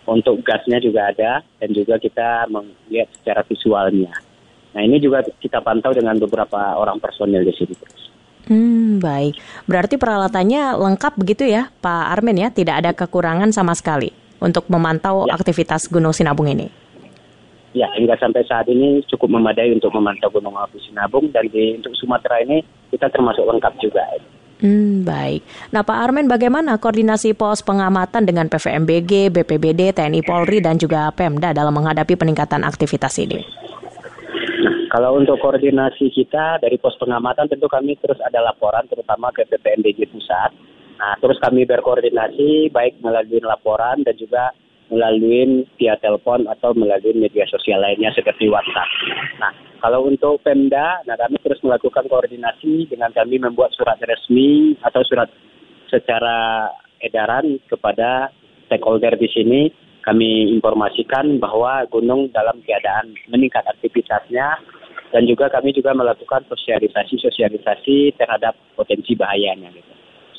Untuk gasnya juga ada dan juga kita melihat secara visualnya. Nah ini juga kita pantau dengan beberapa orang personil di sini. Baik. Berarti peralatannya lengkap begitu ya Pak Armen ya? Tidak ada kekurangan sama sekali untuk memantau aktivitas Gunung Sinabung ini? Ya, hingga sampai saat ini cukup memadai untuk memantau Gunung Api Sinabung dan untuk Sumatera ini kita termasuk lengkap juga. Baik. Nah Pak Armen, bagaimana koordinasi pos pengamatan dengan PVMBG, BPBD, TNI Polri dan juga Pemda dalam menghadapi peningkatan aktivitas ini? Nah, kalau untuk koordinasi kita dari pos pengamatan tentu kami terus ada laporan terutama ke PVMBG pusat. Nah, terus kami berkoordinasi baik melalui laporan dan juga melalui via telepon atau melalui media sosial lainnya seperti WhatsApp. Nah, kalau untuk Pemda, kami terus melakukan koordinasi dengan kami membuat surat resmi atau surat secara edaran kepada stakeholder di sini. Kami informasikan bahwa gunung dalam keadaan meningkat aktivitasnya dan juga kami juga melakukan sosialisasi terhadap potensi bahayanya. Gitu.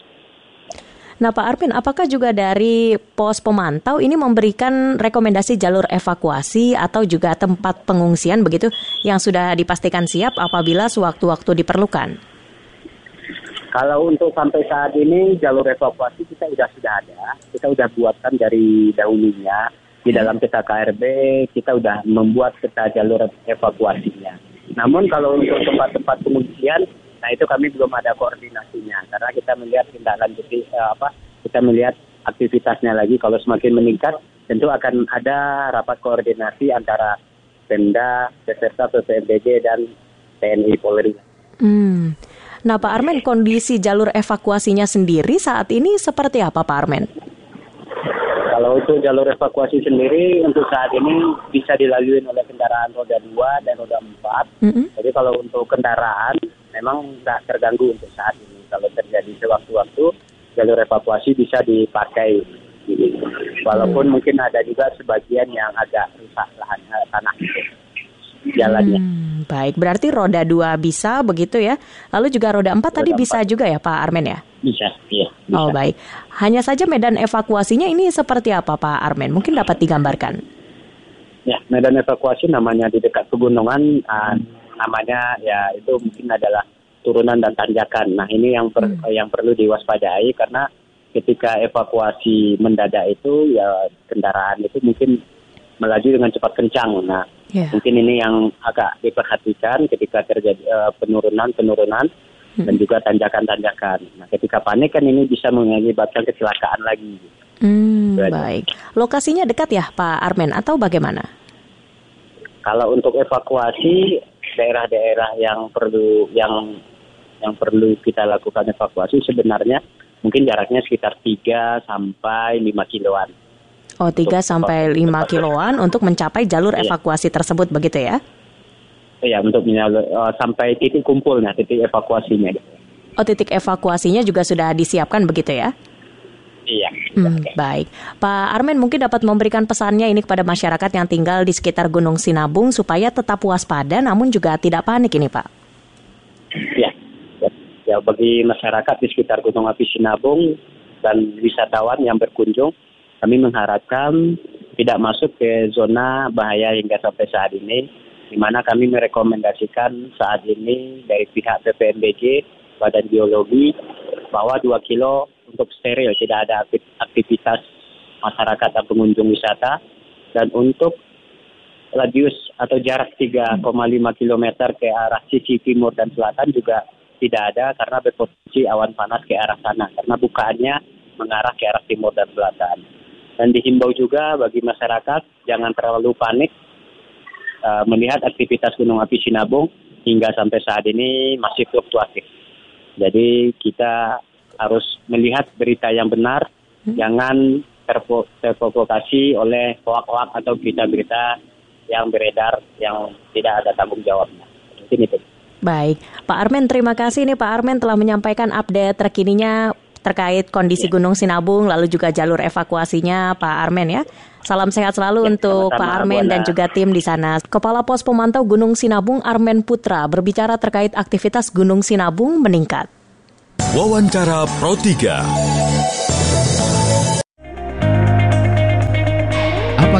Nah Pak Armen, apakah juga dari pos pemantau ini memberikan rekomendasi jalur evakuasi atau juga tempat pengungsian begitu yang sudah dipastikan siap apabila sewaktu-waktu diperlukan? Kalau untuk sampai saat ini jalur evakuasi kita sudah ada, kita sudah buatkan dari dahulunya di dalam peta KRB kita sudah membuat peta jalur evakuasinya. Namun kalau untuk tempat-tempat pengungsian, nah itu kami belum ada koordinasinya karena kita melihat kita melihat aktivitasnya lagi kalau semakin meningkat tentu akan ada rapat koordinasi antara Pemda beserta PVMBG dan TNI Polri. Nah Pak Armen, kondisi jalur evakuasinya sendiri saat ini seperti apa Pak Armen? Kalau untuk jalur evakuasi sendiri untuk saat ini bisa dilalui oleh kendaraan roda 2 dan roda 4. Jadi kalau untuk kendaraan memang tidak terganggu untuk saat ini. Kalau terjadi sewaktu-waktu jalur evakuasi bisa dipakai. Walaupun mungkin ada juga sebagian yang agak rusak lahan tanah jalannya. Baik, berarti roda 2 bisa begitu ya. Lalu juga roda 4 tadi bisa juga ya Pak Armen ya? Bisa, iya. Bisa. Oh baik. Hanya saja medan evakuasinya ini seperti apa Pak Armen? Mungkin dapat digambarkan. Ya, medan evakuasi namanya di dekat pegunungan, namanya ya itu mungkin adalah turunan dan tanjakan. Nah ini yang perlu diwaspadai karena ketika evakuasi mendadak itu ya kendaraan itu mungkin melaju dengan cepat kencang. Nah mungkin ini yang agak diperhatikan ketika terjadi penurunan dan juga tanjakan-tanjakan. Nah ketika panik kan ini bisa mengakibatkan kecelakaan lagi. Baik. Lokasinya dekat ya Pak Armen atau bagaimana? Kalau untuk evakuasi daerah-daerah yang perlu kita lakukan evakuasi sebenarnya mungkin jaraknya sekitar 3 sampai 5 kiloan. Oh, 3 sampai 5 kiloan untuk mencapai jalur evakuasi tersebut begitu ya? Iya, untuk sampai titik kumpulnya, titik evakuasinya. Oh, titik evakuasinya juga sudah disiapkan begitu ya? Iya. Baik. Pak Armen mungkin dapat memberikan pesannya ini kepada masyarakat yang tinggal di sekitar Gunung Sinabung supaya tetap waspada namun juga tidak panik ini Pak. Ya bagi masyarakat di sekitar Gunung Api Sinabung dan wisatawan yang berkunjung, kami mengharapkan tidak masuk ke zona bahaya hingga sampai saat ini, di mana kami merekomendasikan saat ini dari pihak PVMBG, Badan Geologi, bahwa 2 kilo untuk steril, tidak ada aktivitas masyarakat dan pengunjung wisata, dan untuk radius atau jarak 3,5 km ke arah sisi timur dan selatan juga tidak ada karena berpotensi awan panas ke arah sana, karena bukaannya mengarah ke arah timur dan selatan. Dan dihimbau juga bagi masyarakat jangan terlalu panik melihat aktivitas Gunung Api Sinabung hingga sampai saat ini masih fluktuatif. Jadi kita harus melihat berita yang benar, jangan terprovokasi oleh hoak-hoak atau berita-berita yang beredar yang tidak ada tanggung jawabnya. Mungkin itu. Baik, Pak Armen terima kasih nih Pak Armen telah menyampaikan update terkininya terkait kondisi Gunung Sinabung lalu juga jalur evakuasinya Pak Armen ya. Salam sehat selalu untuk Pak Armen dan juga tim di sana. Kepala Pos Pemantau Gunung Sinabung Armen Putra berbicara terkait aktivitas Gunung Sinabung meningkat. Wawancara Pro 3.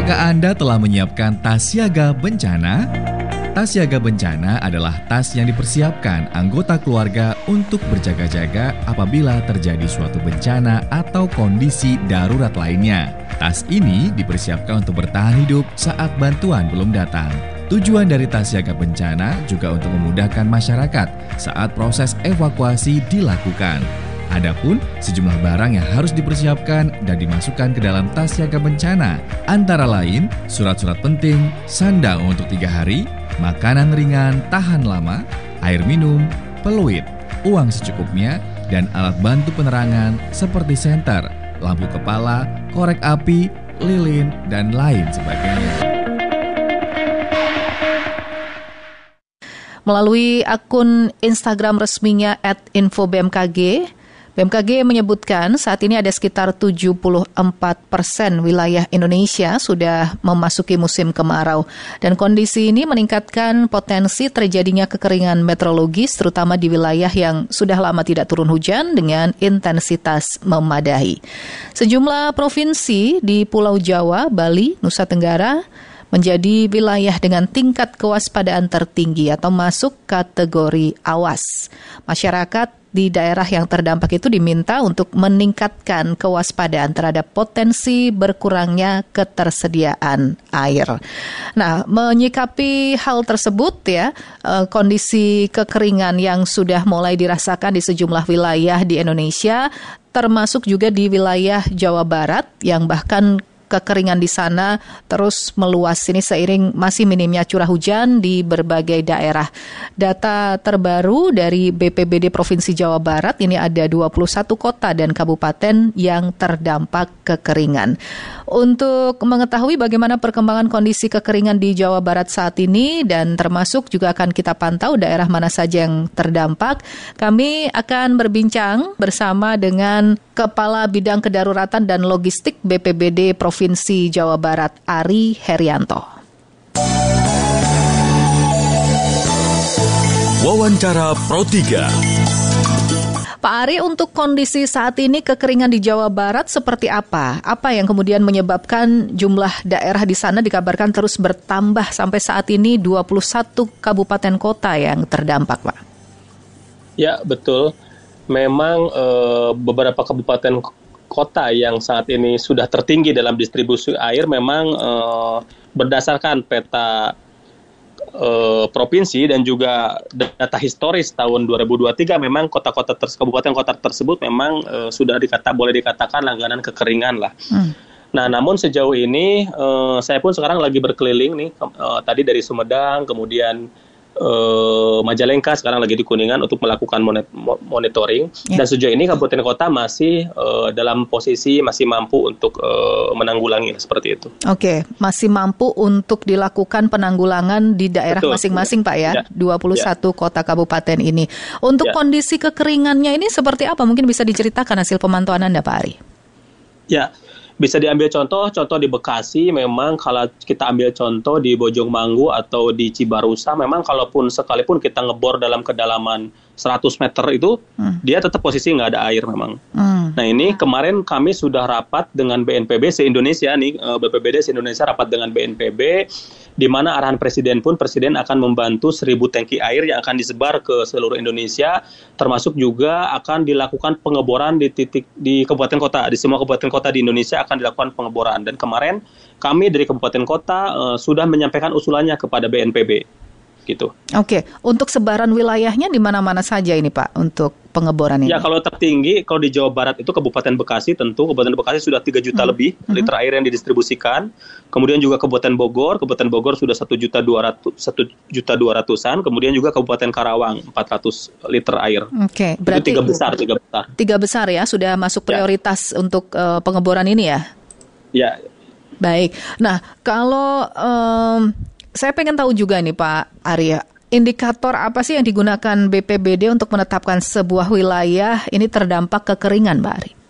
Apakah Anda telah menyiapkan tas siaga bencana? Tas siaga bencana adalah tas yang dipersiapkan anggota keluarga untuk berjaga-jaga apabila terjadi suatu bencana atau kondisi darurat lainnya. Tas ini dipersiapkan untuk bertahan hidup saat bantuan belum datang. Tujuan dari tas siaga bencana juga untuk memudahkan masyarakat saat proses evakuasi dilakukan. Adapun sejumlah barang yang harus dipersiapkan dan dimasukkan ke dalam tas siaga bencana, antara lain surat-surat penting, sandang untuk 3 hari, makanan ringan tahan lama, air minum, peluit, uang secukupnya, dan alat bantu penerangan seperti senter, lampu kepala, korek api, lilin, dan lain sebagainya. Melalui akun Instagram resminya @infobmkg, BMKG menyebutkan saat ini ada sekitar 74% wilayah Indonesia sudah memasuki musim kemarau. Dan kondisi ini meningkatkan potensi terjadinya kekeringan meteorologis terutama di wilayah yang sudah lama tidak turun hujan dengan intensitas memadai. Sejumlah provinsi di Pulau Jawa, Bali, Nusa Tenggara menjadi wilayah dengan tingkat kewaspadaan tertinggi atau masuk kategori awas. Masyarakat di daerah yang terdampak itu diminta untuk meningkatkan kewaspadaan terhadap potensi berkurangnya ketersediaan air. Nah, menyikapi hal tersebut ya, kondisi kekeringan yang sudah mulai dirasakan di sejumlah wilayah di Indonesia, termasuk juga di wilayah Jawa Barat yang bahkan kekeringan di sana terus meluas ini seiring masih minimnya curah hujan di berbagai daerah. Data terbaru dari BPBD Provinsi Jawa Barat ini ada 21 kota dan kabupaten yang terdampak kekeringan. Untuk mengetahui bagaimana perkembangan kondisi kekeringan di Jawa Barat saat ini dan termasuk juga akan kita pantau daerah mana saja yang terdampak, kami akan berbincang bersama dengan Kepala Bidang Kedaruratan dan Logistik BPBD Provinsi Jawa Barat, Ari Herianto. Wawancara Pro 3. Pak Ari, untuk kondisi saat ini kekeringan di Jawa Barat seperti apa? Apa yang kemudian menyebabkan jumlah daerah di sana dikabarkan terus bertambah sampai saat ini 21 kabupaten kota yang terdampak, Pak? Ya, betul. Memang beberapa kabupaten kota yang saat ini sudah tertinggi dalam distribusi air memang berdasarkan peta provinsi dan juga data historis tahun 2023 memang kabupaten kota tersebut memang sudah boleh dikatakan langganan kekeringan lah. Nah, namun sejauh ini saya pun sekarang lagi berkeliling nih, tadi dari Sumedang, kemudian Majalengka, sekarang lagi di Kuningan untuk melakukan monitoring. Dan sejauh ini kabupaten kota masih dalam posisi masih mampu untuk menanggulangi seperti itu. Oke, masih mampu untuk dilakukan penanggulangan di daerah masing-masing, Pak ya, 21 kota kabupaten ini. Untuk kondisi kekeringannya ini seperti apa? Mungkin bisa diceritakan hasil pemantauan Anda, Pak Ari? Ya, bisa diambil contoh di Bekasi. Memang kalau kita ambil contoh di Bojongmanggu atau di Cibarusa, memang kalaupun sekalipun kita ngebor dalam kedalaman 100 meter itu, dia tetap posisi nggak ada air memang. Nah, ini kemarin kami sudah rapat dengan BNPB se-Indonesia nih, BPBD se-Indonesia rapat dengan BNPB, di mana arahan Presiden akan membantu 1.000 tangki air yang akan disebar ke seluruh Indonesia, termasuk juga akan dilakukan pengeboran di kabupaten kota, di semua kabupaten kota di Indonesia akan dilakukan pengeboran. Dan kemarin kami dari kabupaten kota sudah menyampaikan usulannya kepada BNPB. Gitu. Oke, untuk sebaran wilayahnya di mana-mana saja ini Pak untuk pengeboran ini? Ya, kalau tertinggi, kalau di Jawa Barat itu Kabupaten Bekasi, tentu Kabupaten Bekasi sudah 3 juta lebih liter air yang didistribusikan. Kemudian juga Kabupaten Bogor sudah 1.200.000-an. Kemudian juga Kabupaten Karawang 400 liter air. Oke, berarti itu tiga besar ya sudah masuk prioritas untuk pengeboran ini ya? Ya. Baik. Nah, kalau saya pengen tahu juga nih Pak Arya, indikator apa sih yang digunakan BPBD untuk menetapkan sebuah wilayah ini terdampak kekeringan, Pak Ari?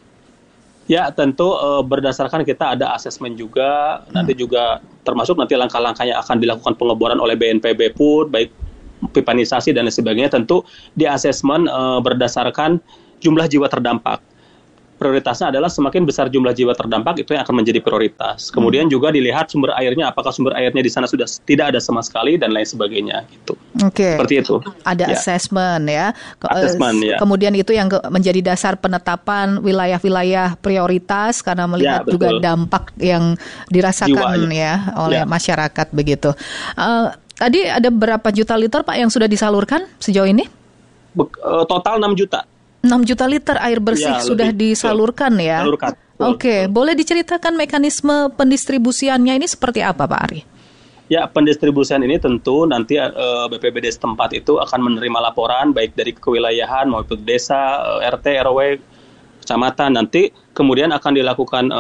Ya, tentu berdasarkan kita ada asesmen juga, nanti juga termasuk nanti langkah-langkah yang akan dilakukan pengeboran oleh BNPB pun, baik pipanisasi dan sebagainya, tentu di asesmen berdasarkan jumlah jiwa terdampak. prioritasnya adalah semakin besar jumlah jiwa terdampak itu yang akan menjadi prioritas. Kemudian juga dilihat sumber airnya, apakah sumber airnya di sana sudah tidak ada sama sekali dan lain sebagainya gitu. Oke. Seperti itu. Ada assessment ya. Assessment, ya. Kemudian itu yang menjadi dasar penetapan wilayah-wilayah prioritas karena melihat juga dampak yang dirasakan ya oleh masyarakat begitu. Tadi ada berapa juta liter Pak yang sudah disalurkan sejauh ini? Total 6 juta. 6 juta liter air bersih sudah disalurkan ya. Oke, boleh diceritakan mekanisme pendistribusiannya ini seperti apa Pak Ari? Ya, pendistribusian ini tentu nanti BPBD setempat itu akan menerima laporan baik dari kewilayahan maupun desa, RT, RW, kecamatan. Nanti kemudian akan dilakukan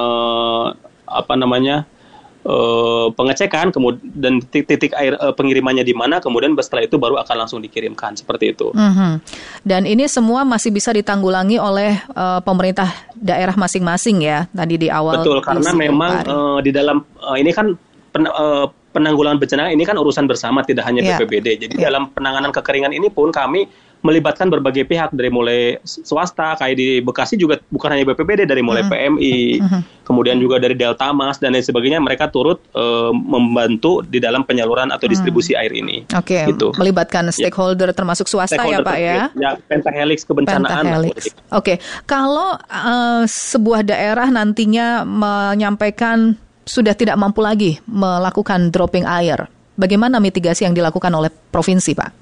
pengecekan, kemudian titik air pengirimannya di mana, kemudian setelah itu baru akan langsung dikirimkan seperti itu. Dan ini semua masih bisa ditanggulangi oleh pemerintah daerah masing-masing ya tadi di awal. Betul, karena memang di dalam ini kan penanggulangan bencana ini kan urusan bersama, tidak hanya BPBD. Jadi dalam penanganan kekeringan ini pun kami melibatkan berbagai pihak, dari mulai swasta, kayak di Bekasi juga bukan hanya BPBD, dari mulai PMI, kemudian juga dari Delta Mas dan lain sebagainya, mereka turut membantu di dalam penyaluran atau distribusi air ini. Oke, gitu. Melibatkan stakeholder termasuk swasta ya Pak ya? Ya, pentahelix kebencanaan. Oke, kalau sebuah daerah nantinya menyampaikan sudah tidak mampu lagi melakukan dropping air, bagaimana mitigasi yang dilakukan oleh provinsi Pak?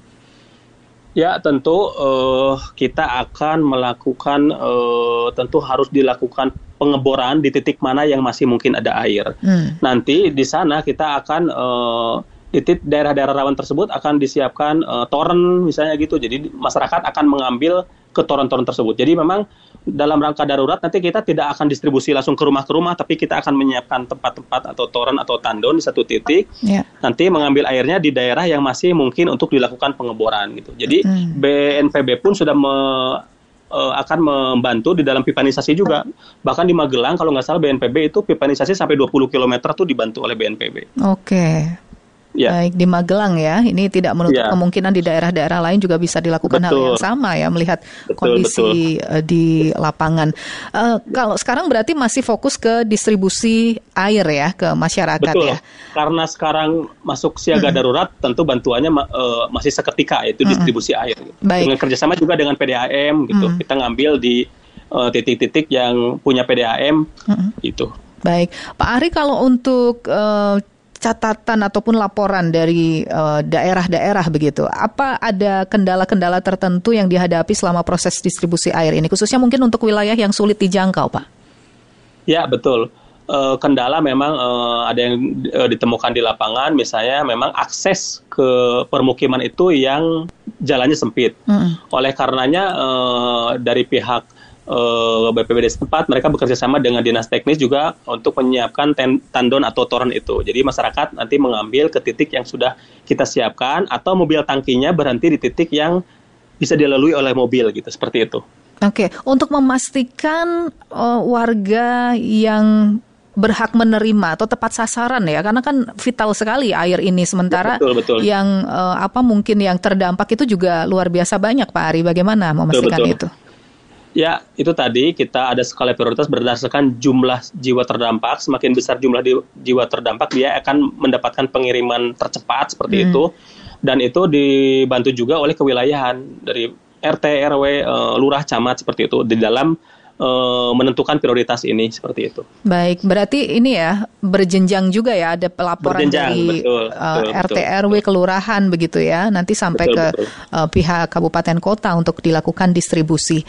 Ya, tentu kita akan melakukan, tentu harus dilakukan pengeboran di titik mana yang masih mungkin ada air. Nanti di sana kita akan, di daerah-daerah rawan tersebut akan disiapkan toren misalnya gitu. Jadi masyarakat akan mengambil ke toren-toren tersebut. Jadi memang dalam rangka darurat nanti kita tidak akan distribusi langsung ke rumah, tapi kita akan menyiapkan tempat-tempat atau toren atau tandon di satu titik. Nanti mengambil airnya di daerah yang masih mungkin untuk dilakukan pengeboran gitu. Jadi BNPB pun sudah akan membantu di dalam pipanisasi juga. Bahkan di Magelang kalau nggak salah BNPB itu pipanisasi sampai 20 km tuh dibantu oleh BNPB. Oke. Baik, di Magelang ya, ini tidak menutup kemungkinan di daerah-daerah lain juga bisa dilakukan hal yang sama ya, melihat kondisi di lapangan. Kalau sekarang berarti masih fokus ke distribusi air ya, ke masyarakat ya? Karena sekarang masuk siaga darurat, tentu bantuannya masih seketika, yaitu distribusi air. Dengan kerjasama juga dengan PDAM gitu, kita ngambil di titik-titik yang punya PDAM gitu. Baik, Pak Ari, kalau untuk catatan ataupun laporan dari daerah-daerah begitu, apa ada kendala-kendala tertentu yang dihadapi selama proses distribusi air ini, khususnya mungkin untuk wilayah yang sulit dijangkau, Pak? Ya, betul. Kendala memang ada yang ditemukan di lapangan, misalnya memang akses ke permukiman itu yang jalannya sempit. Oleh karenanya dari pihak BPBD setempat, mereka bekerja sama dengan dinas teknis juga untuk menyiapkan tandon atau toren itu. Jadi masyarakat nanti mengambil ke titik yang sudah kita siapkan, atau mobil tangkinya berhenti di titik yang bisa dilalui oleh mobil gitu, seperti itu. Oke, untuk memastikan warga yang berhak menerima atau tepat sasaran ya, karena kan vital sekali air ini, sementara betul. Yang mungkin yang terdampak itu juga luar biasa banyak, Pak Ari. Bagaimana memastikan itu? Ya, itu tadi kita ada skala prioritas berdasarkan jumlah jiwa terdampak. Semakin besar jumlah jiwa terdampak, dia akan mendapatkan pengiriman tercepat seperti itu. Dan itu dibantu juga oleh kewilayahan dari RT, RW, lurah, camat seperti itu di dalam menentukan prioritas ini seperti itu. Baik, berarti ini ya berjenjang juga ya, ada pelaporan dari RT, RW, kelurahan begitu ya, nanti sampai ke pihak kabupaten kota untuk dilakukan distribusi.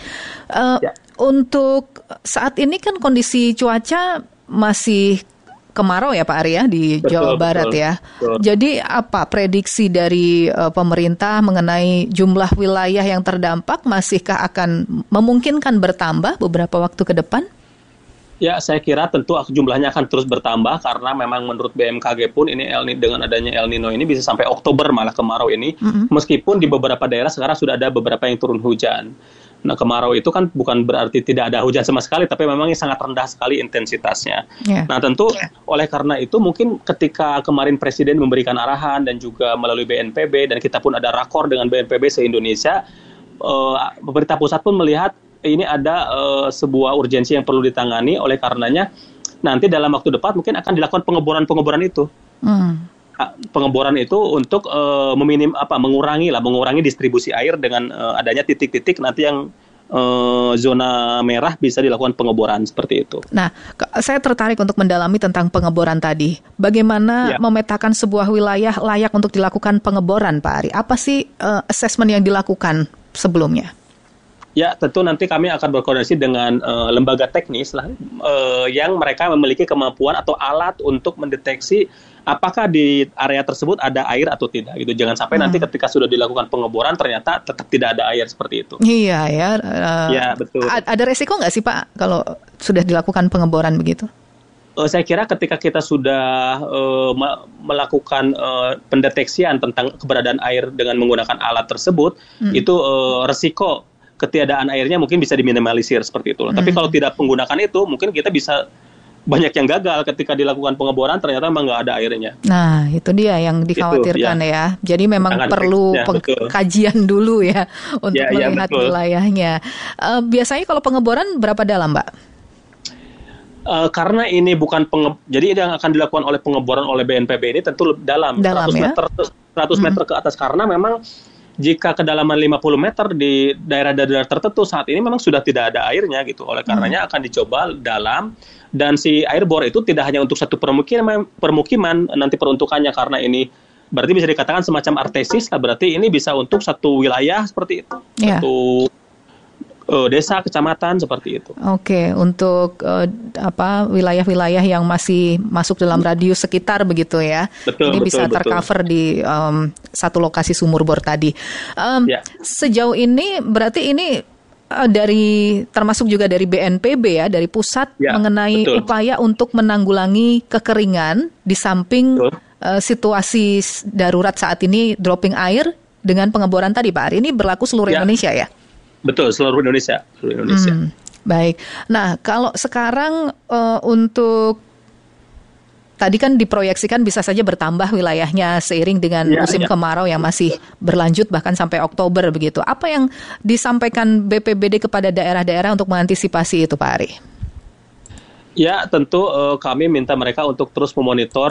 Untuk saat ini kan kondisi cuaca masih kemarau ya Pak Ari ya di Jawa Barat ya. Jadi apa prediksi dari pemerintah mengenai jumlah wilayah yang terdampak, masihkah akan memungkinkan bertambah beberapa waktu ke depan? Ya, saya kira tentu jumlahnya akan terus bertambah karena memang menurut BMKG pun ini dengan adanya El Nino ini bisa sampai Oktober malah kemarau ini. Meskipun di beberapa daerah sekarang sudah ada beberapa yang turun hujan. Nah, kemarau itu kan bukan berarti tidak ada hujan sama sekali, tapi memang sangat rendah sekali intensitasnya. Nah, tentu oleh karena itu mungkin ketika kemarin Presiden memberikan arahan dan juga melalui BNPB, dan kita pun ada rakor dengan BNPB se-Indonesia, pemerintah pusat pun melihat ini ada sebuah urgensi yang perlu ditangani, oleh karenanya nanti dalam waktu dekat mungkin akan dilakukan pengeboran itu. Pengeboran itu untuk mengurangi distribusi air dengan adanya titik-titik nanti yang zona merah bisa dilakukan pengeboran seperti itu. Nah, saya tertarik untuk mendalami tentang pengeboran tadi. Bagaimana memetakan sebuah wilayah layak untuk dilakukan pengeboran, Pak Ari? Apa sih assessment yang dilakukan sebelumnya? Ya, tentu nanti kami akan berkoordinasi dengan lembaga teknis lah, yang mereka memiliki kemampuan atau alat untuk mendeteksi apakah di area tersebut ada air atau tidak gitu. Jangan sampai nanti ketika sudah dilakukan pengeboran ternyata tetap tidak ada air seperti itu. Iya ya. Ya, betul. Ada resiko nggak sih Pak kalau sudah dilakukan pengeboran begitu? Saya kira ketika kita sudah melakukan pendeteksian tentang keberadaan air dengan menggunakan alat tersebut, itu resiko ketiadaan airnya mungkin bisa diminimalisir seperti itu. Tapi kalau tidak menggunakan itu, mungkin kita bisa banyak yang gagal ketika dilakukan pengeboran ternyata memang nggak ada airnya. Nah, itu dia yang dikhawatirkan ya. Jadi memang perlu pengkajian dulu ya untuk melihat wilayahnya. Biasanya kalau pengeboran berapa dalam, Mbak? Karena ini bukan jadi yang akan dilakukan oleh pengeboran oleh BNPB ini tentu dalam 100 meter ke atas, karena memang jika kedalaman 50 meter di daerah-daerah tertentu saat ini memang sudah tidak ada airnya gitu. Oleh karenanya akan dicoba dalam, dan si air bor itu tidak hanya untuk satu permukiman nanti peruntukannya, karena ini berarti bisa dikatakan semacam artesis lah, berarti ini bisa untuk satu wilayah seperti itu. Satu desa, kecamatan seperti itu. Oke, untuk wilayah-wilayah yang masih masuk dalam radius sekitar begitu ya. Ini bisa tercover di satu lokasi sumur bor tadi. Sejauh ini berarti ini termasuk juga dari BNPB ya, dari pusat mengenai upaya untuk menanggulangi kekeringan di samping situasi darurat saat ini, dropping air dengan pengeboran tadi Pak Ari. Ini berlaku seluruh Indonesia ya? Betul, seluruh Indonesia. Baik. Nah, kalau sekarang untuk tadi kan diproyeksikan bisa saja bertambah wilayahnya seiring dengan musim kemarau yang masih berlanjut bahkan sampai Oktober begitu. Apa yang disampaikan BPBD kepada daerah-daerah untuk mengantisipasi itu, Pak Ari? Ya, tentu kami minta mereka untuk terus memonitor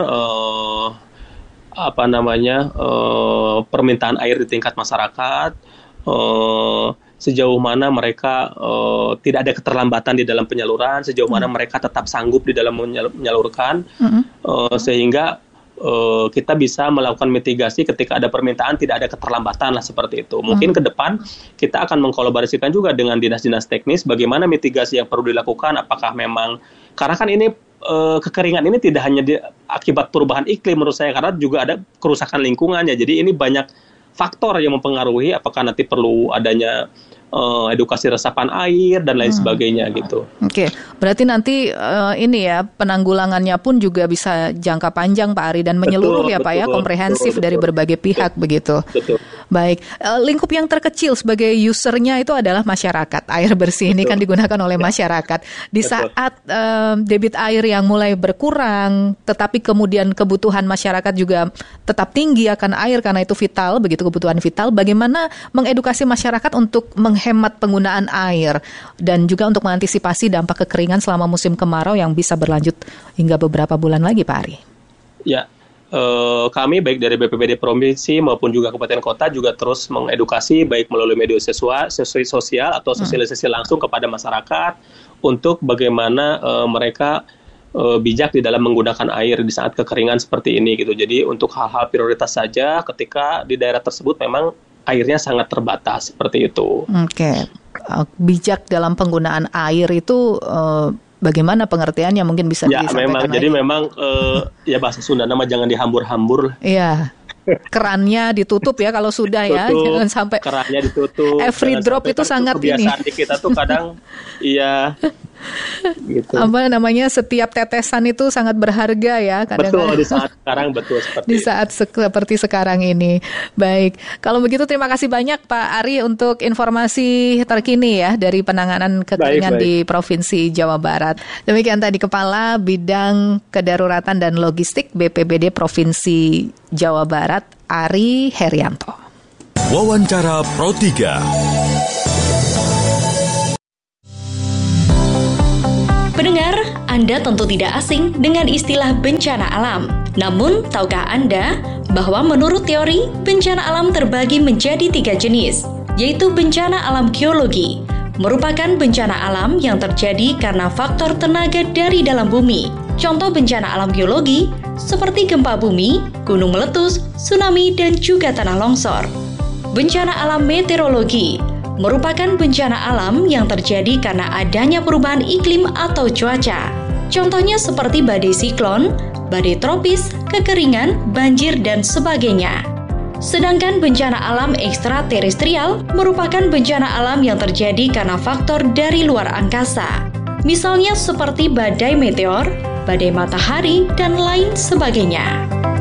permintaan air di tingkat masyarakat. Sejauh mana mereka tidak ada keterlambatan di dalam penyaluran, sejauh mana mereka tetap sanggup di dalam menyalurkan, sehingga kita bisa melakukan mitigasi ketika ada permintaan, tidak ada keterlambatan lah seperti itu. Mungkin ke depan kita akan mengkolaborasikan juga dengan dinas-dinas teknis bagaimana mitigasi yang perlu dilakukan, apakah memang, karena kan ini kekeringan ini tidak hanya akibat perubahan iklim menurut saya, karena juga ada kerusakan lingkungannya, jadi ini banyak faktor yang mempengaruhi apakah nanti perlu adanya edukasi resapan air dan lain sebagainya gitu. Oke, berarti nanti ini ya penanggulangannya pun juga bisa jangka panjang Pak Ari dan menyeluruh Pak ya, komprehensif dari berbagai pihak begitu. Betul. Baik, lingkup yang terkecil sebagai usernya itu adalah masyarakat. Air bersih ini kan digunakan oleh masyarakat. Di saat debit air yang mulai berkurang, tetapi kemudian kebutuhan masyarakat juga tetap tinggi akan air karena itu vital, begitu kebutuhan vital. Bagaimana mengedukasi masyarakat untuk menghemat penggunaan air dan juga untuk mengantisipasi dampak kekeringan selama musim kemarau yang bisa berlanjut hingga beberapa bulan lagi, Pak Ari? Ya. Kami baik dari BPBD Provinsi maupun juga Kabupaten Kota juga terus mengedukasi baik melalui media sosial atau sosialisasi langsung kepada masyarakat untuk bagaimana mereka bijak di dalam menggunakan air di saat kekeringan seperti ini gitu. Jadi untuk hal-hal prioritas saja ketika di daerah tersebut memang airnya sangat terbatas seperti itu. Oke. Bijak dalam penggunaan air itu bagaimana pengertiannya mungkin bisa disampaikan? Jadi memang bahasa Sunda nama jangan dihambur-hambur. Iya. Kerannya ditutup ya kalau sudah ya, jangan sampai kerannya ditutup. Every drop itu sangat ini. Kebiasaan di kita tuh kadang gitu. Setiap tetesan itu sangat berharga ya kadang-kadang. Betul, di saat sekarang di saat seperti sekarang ini. Baik, kalau begitu terima kasih banyak Pak Ari untuk informasi terkini ya dari penanganan kekeringan di Provinsi Jawa Barat. Demikian tadi Kepala Bidang Kedaruratan dan Logistik BPBD Provinsi Jawa Barat, Ari Herianto. Wawancara Pro 3. Pendengar, Anda tentu tidak asing dengan istilah bencana alam. Namun, tahukah Anda bahwa menurut teori, bencana alam terbagi menjadi 3 jenis, yaitu bencana alam geologi, merupakan bencana alam yang terjadi karena faktor tenaga dari dalam bumi. Contoh bencana alam geologi seperti gempa bumi, gunung meletus, tsunami, dan juga tanah longsor. Bencana alam meteorologi merupakan bencana alam yang terjadi karena adanya perubahan iklim atau cuaca. Contohnya seperti badai siklon, badai tropis, kekeringan, banjir, dan sebagainya. Sedangkan bencana alam ekstraterestrial merupakan bencana alam yang terjadi karena faktor dari luar angkasa. Misalnya seperti badai meteor, badai matahari, dan lain sebagainya.